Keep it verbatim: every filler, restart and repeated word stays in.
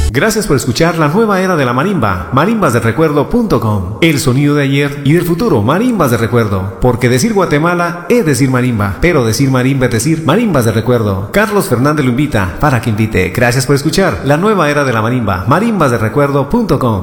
Gracias por escuchar la nueva era de la marimba, marimbas del recuerdo punto com. El sonido de ayer y del futuro, marimbas de recuerdo. Porque decir Guatemala es decir marimba, pero decir marimba es decir marimbas de recuerdo. Carlos Fernández lo invita para que invite. Gracias por escuchar la nueva era de la marimba, marimbas del recuerdo punto com.